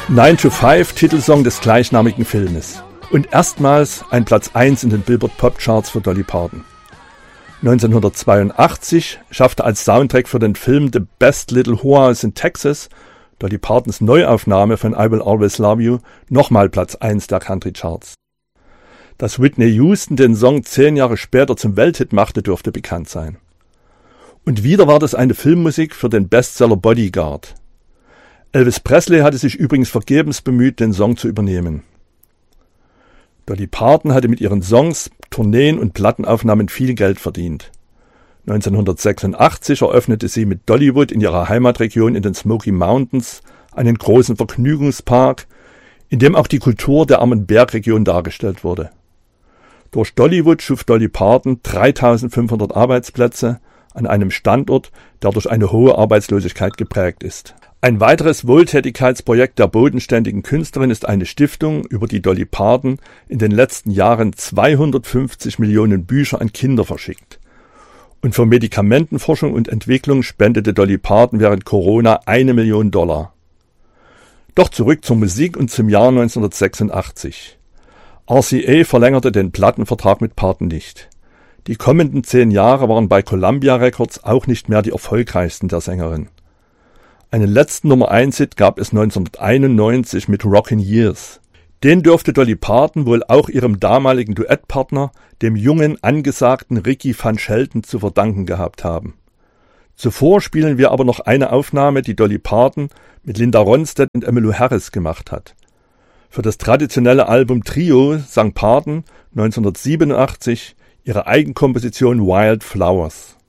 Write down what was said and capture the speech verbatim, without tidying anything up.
nine to five, Titelsong des gleichnamigen Filmes. Und erstmals ein Platz eins in den Billboard Pop Charts für Dolly Parton. neunzehnhundertzweiundachtzig schaffte als Soundtrack für den Film The Best Little Whores in Texas Dolly Partons Neuaufnahme von I Will Always Love You nochmal Platz eins der Country Charts. Dass Whitney Houston den Song zehn Jahre später zum Welthit machte, dürfte bekannt sein. Und wieder war das eine Filmmusik für den Bestseller Bodyguard. Elvis Presley hatte sich übrigens vergebens bemüht, den Song zu übernehmen. Dolly Parton hatte mit ihren Songs, Tourneen und Plattenaufnahmen viel Geld verdient. neunzehnhundertsechsundachtzig eröffnete sie mit Dollywood in ihrer Heimatregion in den Smoky Mountains einen großen Vergnügungspark, in dem auch die Kultur der armen Bergregion dargestellt wurde. Durch Dollywood schuf Dolly Parton dreitausendfünfhundert Arbeitsplätze an einem Standort, der durch eine hohe Arbeitslosigkeit geprägt ist. Ein weiteres Wohltätigkeitsprojekt der bodenständigen Künstlerin ist eine Stiftung, über die Dolly Parton in den letzten Jahren zweihundertfünfzig Millionen Bücher an Kinder verschickt. Und für Medikamentenforschung und Entwicklung spendete Dolly Parton während Corona eine Million Dollar. Doch zurück zur Musik und zum Jahr neunzehnhundertsechsundachtzig. R C A verlängerte den Plattenvertrag mit Parton nicht. Die kommenden zehn Jahre waren bei Columbia Records auch nicht mehr die erfolgreichsten der Sängerin. Einen letzten Nummer eins Hit gab es neunzehnhunderteinundneunzig mit Rockin' Years. Den dürfte Dolly Parton wohl auch ihrem damaligen Duettpartner, dem jungen, angesagten Ricky Van Shelton, zu verdanken gehabt haben. Zuvor spielen wir aber noch eine Aufnahme, die Dolly Parton mit Linda Ronstadt und Emmylou Harris gemacht hat. Für das traditionelle Album Trio sang Parton neunzehnhundertsiebenundachtzig ihre Eigenkomposition Wild Flowers.